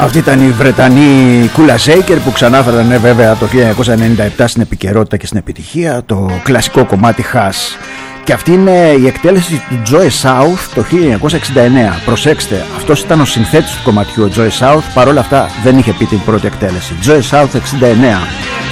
Αυτή ήταν η Βρετανή Kula Shaker που ξανάφεραν βέβαια το 1997 στην επικαιρότητα και στην επιτυχία το κλασικό κομμάτι Hush. Και αυτή είναι η εκτέλεση του Joey South το 1969. Προσέξτε, αυτός ήταν ο συνθέτης του κομματιού, ο Joey South, παρόλα αυτά δεν είχε πει την πρώτη εκτέλεση. Joey South 69.